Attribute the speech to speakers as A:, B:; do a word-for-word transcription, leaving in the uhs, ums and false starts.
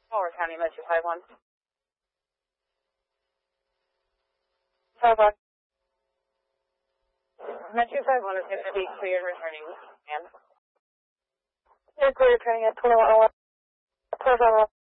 A: Howard County, Met two five one. five one. Met two five one is going to be cleared returning. And you're clear returning at twenty-one oh one.